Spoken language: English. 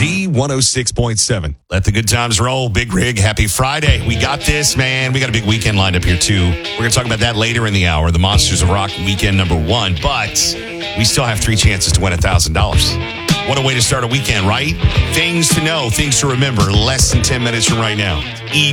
Z106.7. Let the good times roll. Big Rig, happy Friday. We got this, man. We got a big weekend lined up here, too. We're going to talk about that later in the hour, the Monsters of Rock weekend number 1. But we still have 3 chances to win $1,000. What a way to start a weekend, right? Things to know, things to remember. Less than 10 minutes from right now.